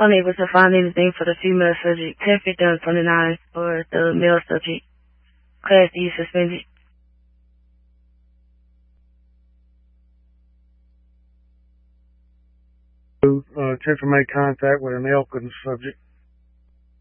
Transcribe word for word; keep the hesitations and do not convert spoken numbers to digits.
Unable to find anything for the female subject. ten fifty-one twenty-nine for the male subject. Class D suspended. Uh, attempt to make contact with an elk and subject.